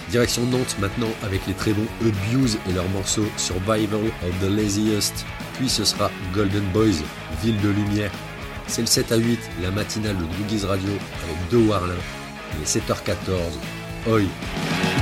Direction Nantes maintenant avec les très bons Abuse et leur morceau Survival of the Laziest. Puis ce sera Golden Boys, Ville de Lumière. C'est le 7 à 8, la matinale de Boogies Radio avec deux Warlin. Il est 7h14. Oi!